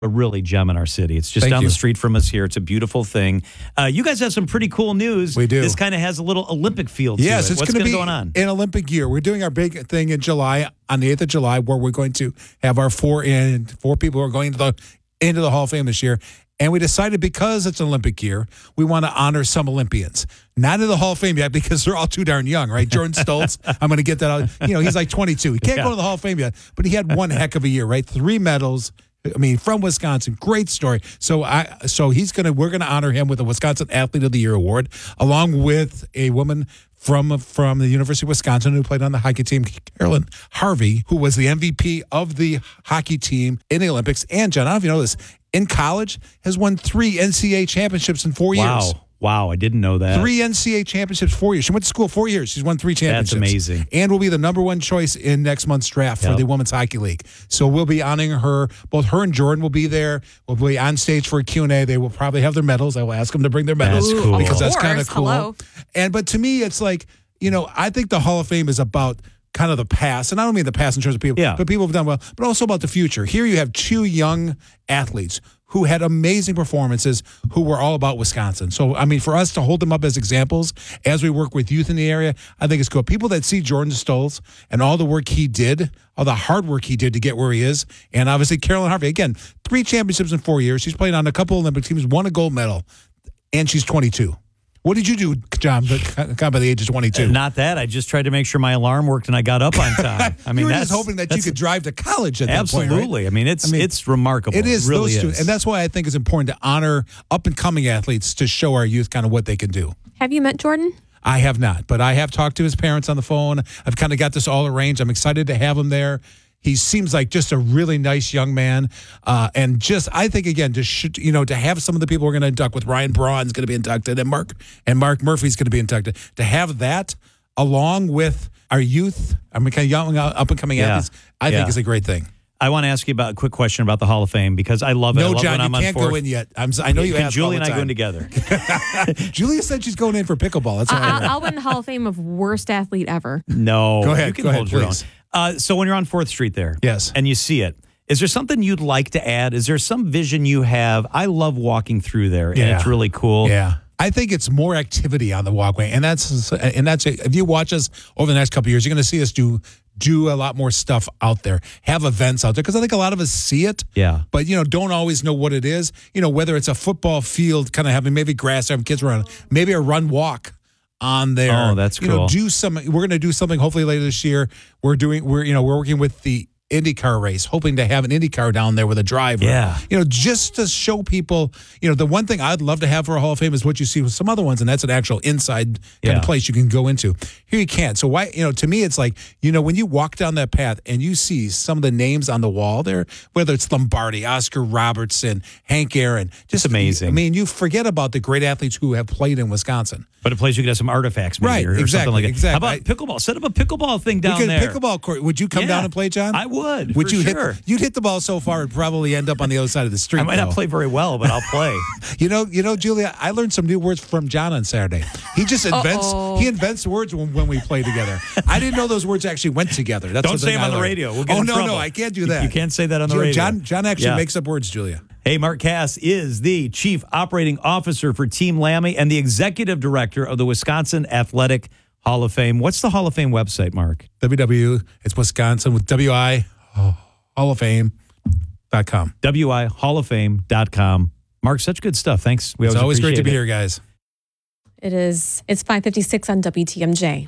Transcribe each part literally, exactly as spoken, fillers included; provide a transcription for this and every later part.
a really gem in our city. It's just Thank down you. the street from us here. It's a beautiful thing. Uh, you guys have some pretty cool news. We do. This kind of has a little Olympic feel to Yes, it. it's What's going to be going on? an Olympic year. We're doing our big thing in July, on the eighth of July, where we're going to have our four in four people who are going into the into the Hall of Fame this year. And we decided because it's an Olympic year, we want to honor some Olympians. Not in the Hall of Fame yet because they're all too darn young, right? Jordan Stoltz, I'm going to get that out. You know, he's like twenty-two. He can't Yeah. go to the Hall of Fame yet, but he had one heck of a year, right? Three medals. I mean, from Wisconsin, great story. So I, so he's gonna, we're gonna honor him with a Wisconsin Athlete of the Year award, along with a woman from from the University of Wisconsin who played on the hockey team, Carolyn Harvey, who was the M V P of the hockey team in the Olympics. And John, I don't know if you know this, in college has won three N C double A championships in four Wow. years. Wow, I didn't know that. Three N C double A championships, four years. She went to school four years. She's won three championships. That's amazing. And will be the number one choice in next month's draft for Yep. the Women's Hockey League. So we'll be honoring her. Both her and Jordan will be there. We'll be on stage for a Q and A. They will probably have their medals. I will ask them to bring their medals That's cool. because Of that's kind of course. cool. Hello. And but to me, it's like, you know, I think the Hall of Fame is about kind of the past, and I don't mean the past in terms of people, Yeah. but people have done well, but also about the future. Here you have two young athletes who had amazing performances, who were all about Wisconsin. So, I mean, for us to hold them up as examples as we work with youth in the area, I think it's cool. People that see Jordan Stoltz and all the work he did, all the hard work he did to get where he is, and obviously Carolyn Harvey, again, three championships in four years. She's played on a couple Olympic teams, won a gold medal, and she's twenty-two. What did you do, John, but by the age of twenty-two? Not that. I just tried to make sure my alarm worked and I got up on time. I mean, you were that's just hoping that you that's- could drive to college at Absolutely. that point, right? I mean, it's I mean, it's remarkable. It is It really those two, is. and that's why I think it's important to honor up and coming athletes to show our youth kind of what they can do. Have you met Jordan? I have not, but I have talked to his parents on the phone. I've kind of got this all arranged. I'm excited to have him there. He seems like just a really nice young man, uh, and just I think again to sh- you know to have some of the people we're going to induct with Ryan Braun's going to be inducted and Mark and Mark Murphy's going to be inducted. To have that along with our youth, I mean, kind of young up and coming Yeah. athletes, I Yeah. think is a great thing. I want to ask you about a quick question about the Hall of Fame because I love it. I No, love John, when you I'm on can't fourth. go in yet. I'm, I know you Can have. Julie all and the I time. going together. Julia said she's going in for pickleball. That's what I I'll, heard. I'll win the Hall of Fame of worst athlete ever. No. Go ahead, You can go ahead, hold your please. own. Uh, so when you're on fourth Street there. Yes. And you see it, is there something you'd like to add? Is there some vision you have? I love walking through there, and Yeah. it's really cool. Yeah. I think it's more activity on the walkway, and that's and that's if you watch us over the next couple of years, you're going to see us do do a lot more stuff out there, have events out there, because I think a lot of us see it, Yeah. but you know don't always know what it is. You know, whether it's a football field, kind of having maybe grass, having kids around, maybe a run walk on there. Oh, that's you know, cool. do some. We're going to do something hopefully later this year. We're doing. We're you know we're working with the IndyCar race, hoping to have an IndyCar down there with a driver. Yeah. You know, just to show people, you know, the one thing I'd love to have for a Hall of Fame is what you see with some other ones, and that's an actual inside kind Yeah. of place you can go into. Here you can't. So why, you know, to me, it's like, you know, when you walk down that path and you see some of the names on the wall there, whether it's Lombardi, Oscar Robertson, Hank Aaron, just amazing. I mean, you forget about the great athletes who have played in Wisconsin. But a place you could have some artifacts, maybe, Right, or, or exactly, something like that. exactly. How about I- pickleball? Set up a pickleball thing down we could there. pickleball court. Would you come Yeah. down and play, John? I would. Would for you sure. hit? You'd hit the ball so far, it'd probably end up on the other side of the street. I might not though. play very well, but I'll play. You know, you know, Julia, I learned some new words from John on Saturday. He just invents Uh-oh. he invents words when, when we play together. I didn't know those words actually went together. That's Don't the say thing them I on the learned. radio. We'll get oh in no, trouble. no, I can't do You- that. you can't say that on the Ju- radio. John, John actually Yeah. makes up words, Julia. Hey, Mark Cass is the Chief Operating Officer for Team Lammy and the Executive Director of the Wisconsin Athletic Hall of Fame. What's the Hall of Fame website, Mark? W W, it's Wisconsin with W I, oh, Hall of Fame dot com. W I Hall of Fame dot com. Mark, such good stuff. Thanks. We It's always great to appreciate be it. here, guys. It is. It's five fifty-six on W T M J.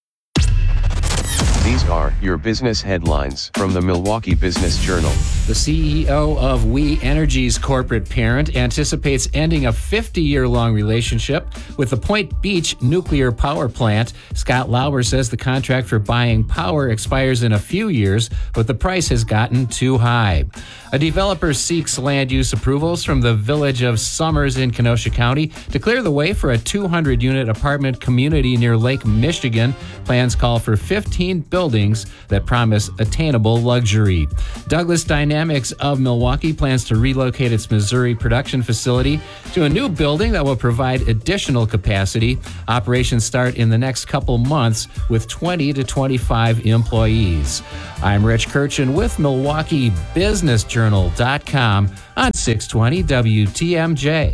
These are your business headlines from the Milwaukee Business Journal. The C E O of We Energy's corporate parent anticipates ending a fifty-year-long relationship with the Point Beach nuclear power plant. Scott Lauber says the contract for buying power expires in a few years, but the price has gotten too high. A developer seeks land use approvals from the village of Summers in Kenosha County to clear the way for a two hundred unit apartment community near Lake Michigan. Plans call for fifteen billion buildings that promise attainable luxury. Douglas Dynamics of Milwaukee plans to relocate its Missouri production facility to a new building that will provide additional capacity. Operations start in the next couple months with twenty to twenty-five employees. I'm Rich Kirchen with Milwaukee Business Journal dot com on six twenty W T M J.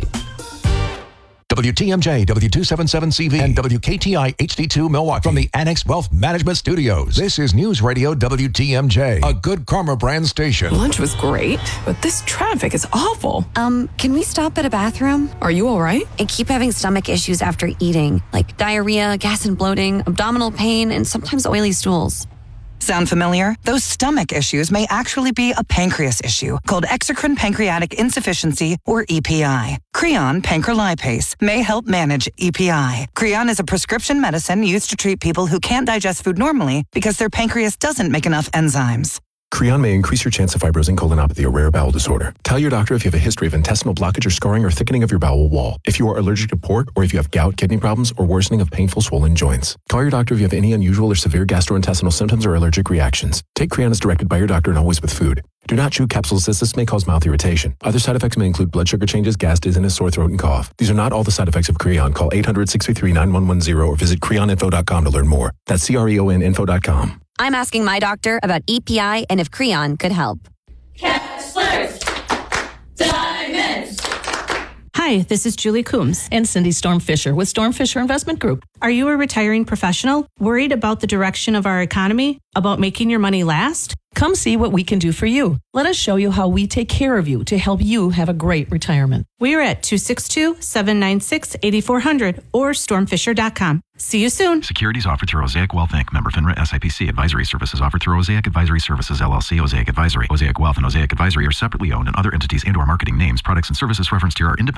W T M J, W two seventy-seven C V, and W K T I H D two Milwaukee. From the Annex Wealth Management Studios, this is News Radio W T M J, a good Karma brand station. Lunch was great, but this traffic is awful. Um, can we stop at a bathroom? Are you all right? I keep having stomach issues after eating, like diarrhea, gas and bloating, abdominal pain, and sometimes oily stools. Sound familiar? Those stomach issues may actually be a pancreas issue called exocrine pancreatic insufficiency, or E P I. Creon pancrelipase may help manage E P I. Creon is a prescription medicine used to treat people who can't digest food normally because their pancreas doesn't make enough enzymes. Creon may increase your chance of fibrosing colonopathy, a rare bowel disorder. Tell your doctor if you have a history of intestinal blockage or scarring or thickening of your bowel wall, if you are allergic to pork, or if you have gout, kidney problems, or worsening of painful swollen joints. Call your doctor if you have any unusual or severe gastrointestinal symptoms or allergic reactions. Take Creon as directed by your doctor and always with food. Do not chew capsules as this may cause mouth irritation. Other side effects may include blood sugar changes, gas, dizziness, sore throat, and cough. These are not all the side effects of Creon. Call eight hundred, six three three, nine one one zero or visit creon info dot com to learn more. That's C R E O N info dot com. I'm asking my doctor about E P I and if Creon could help. Kessler's Diamonds. Hi, this is Julie Coombs and Cindy Storm Fisher with Storm Fisher Investment Group. Are you a retiring professional worried about the direction of our economy, about making your money last? Come see what we can do for you. Let us show you how we take care of you to help you have a great retirement. We are at two six two, seven nine six, eight four zero zero or storm fisher dot com. See you soon. Securities offered through Osaic Wealth Incorporated. Member FINRA S I P C. Advisory services offered through Osaic Advisory Services L L C. Osaic Advisory. Osaic Wealth and Osaic Advisory are separately owned, and other entities and or marketing names, products, and services referenced here are independent